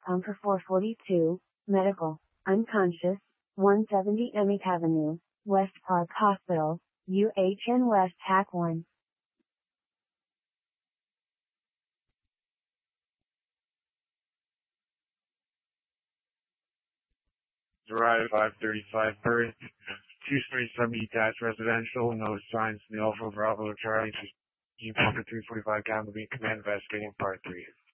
for 442, medical, unconscious, 170 Emmett Avenue, West Park Hospital, UHN West Hack 1. Arrived 5:35 birth, 2-story semi-detached residential, no signs, the Alpha Bravo Charlie, Uniform 345 Gamma being command investigating part 3.